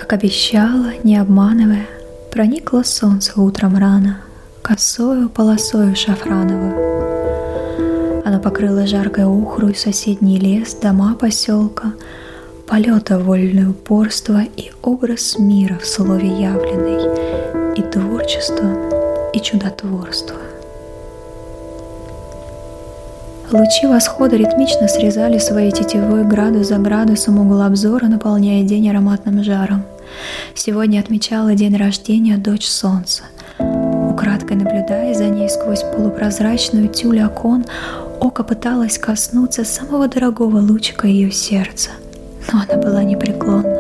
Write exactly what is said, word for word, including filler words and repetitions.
Как обещала, не обманывая, проникло солнце утром рано, косою полосою шафрановую. Оно покрыло жаркой охру и соседний лес, дома поселка, полета вольное упорство и образ мира в слове явленный, и творчество, и чудотворство. Лучи восхода ритмично срезали своей тетивой градус за градусом угол обзора, наполняя день ароматным жаром. Сегодня отмечала день рождения дочь солнца. Украдкой наблюдая за ней сквозь полупрозрачную тюль окон, око пыталось коснуться самого дорогого лучика ее сердца, но она была непреклонна.